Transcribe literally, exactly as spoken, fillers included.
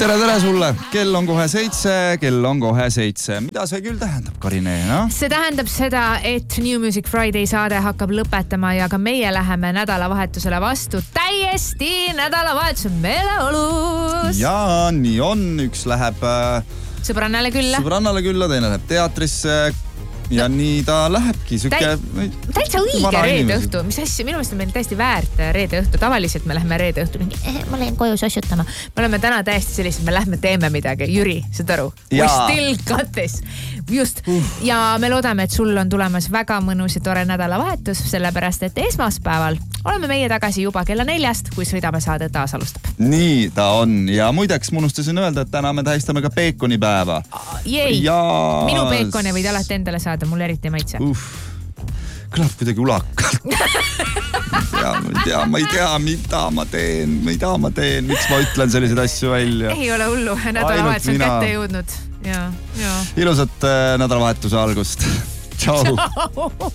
tere, tere sulle. Kell on kohe seitse, kell on kohe seitse. Mida see küll tähendab, Karine? No? See tähendab seda, et New Music Friday saade hakkab lõpetama ja ka meie läheme nädalavahetusele vastu täiesti nädalavahetuse meeleolus. Ja nii on. Üks läheb sõbrannale külla. Sõbrannale külla, teine läheb teatrisse. Ja no, nii ta lähebki. Süke, täitsa õige reede õhtu. Mis asja? Minu meelest on meil täiesti väärt reede õhtu. Tavaliselt me läheme reede õhtu. Eh, ma lähen koju sossutama. Me oleme täna täiesti sellised, me lähme teeme midagi. Jüri, saad aru? We still got this. Just. Uh. Ja me loodame, et sul on tulemas väga mõnus ja tore nädalavahetus, sellepärast, et esmaspäeval oleme meie tagasi juba kella neljast, kui sõidame saade taas alustab. Nii ta on. Ja muideks ma unustasin öelda, et täna me tähistame ka peekonipäeva. Jei. Ja... Minu peekone võid alati endale saada. Mul eriti maitse. Uff, kõlab kuidagi ulakalt. ja, ma ei tea, ma ei tea, mida ma teen, mida ma teen, miks ma ütlen selliseid asju välja. Ei ole hullu, nädalavahetus on kätte jõudnud. Ja, ja. Ilusat äh, nädalavahetuse algust. Tšau. Tšau.